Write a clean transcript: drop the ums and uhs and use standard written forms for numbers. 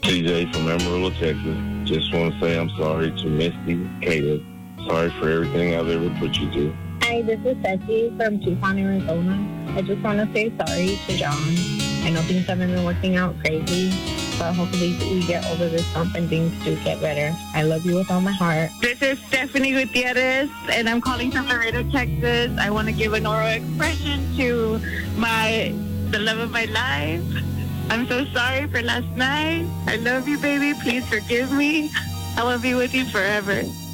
TJ from Amarillo, Texas. Just want to say I'm sorry to Misty, Caleb. Sorry for everything I've ever put you through. Hi, this is Ceci from Tucson, Arizona. I just want to say sorry to John. I know things haven't been working out crazy, but hopefully we get over this hump and things do get better. I love you with all my heart. This is Stephanie Gutierrez, and I'm calling from Laredo, Texas. I want to give an oral expression to the love of my life. I'm so sorry for last night. I love you, baby. Please forgive me. I will be with you forever.